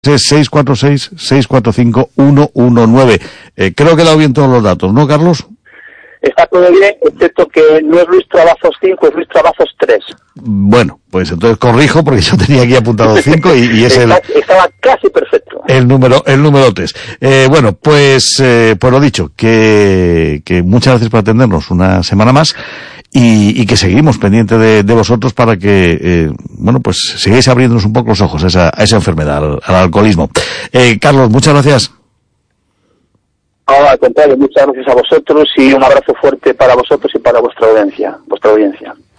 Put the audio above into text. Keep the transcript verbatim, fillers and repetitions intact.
Es seis cuatro seis, seis cuatro cinco, uno uno nueve. Eh, creo que he dado bien todos los datos, ¿no, Carlos? Está todo bien, excepto que no es Luis Trabazos cinco, es Luis Trabazos tres. Bueno, pues entonces corrijo, porque yo tenía aquí apuntado cinco y, y es el... Estaba casi perfecto. El número, el número tres. Eh, bueno, pues, eh, pues lo dicho, que, que muchas gracias por atendernos una semana más. Y, y que seguimos pendientes de, de vosotros para que, eh, bueno, pues sigáis abriéndonos un poco los ojos a esa, a esa enfermedad, al, al alcoholismo. Eh, Carlos, muchas gracias. No, al contrario, muchas gracias a vosotros y un abrazo fuerte para vosotros y para vuestra audiencia, vuestra audiencia.